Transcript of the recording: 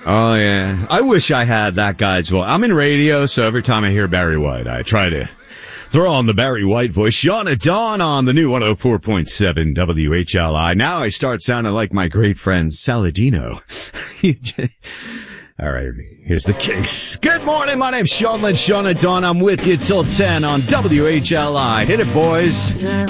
Oh, yeah. I wish I had that guy's voice. I'm in radio, so every time I hear Barry White, I try to throw on the Barry White voice. Sean at Dawn on the new 104.7 WHLI. Now I start sounding like my great friend Saladino. All right, here's the case. Good morning, my name's Sean Lynch, Sean at Dawn. I'm with you till 10 on WHLI. Hit it, boys.